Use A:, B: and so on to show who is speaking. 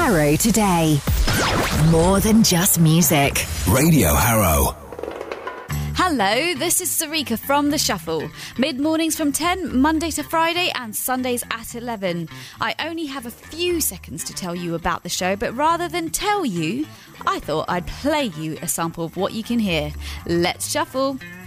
A: Harrow Today. More than just music.
B: Radio Harrow.
C: Hello, this is Sarika from The Shuffle. Mid-mornings from 10, Monday to Friday, and Sundays at 11. I only have a few seconds to tell you about the show, but rather than tell you, I thought I'd play you a sample of what you can hear. Let's shuffle.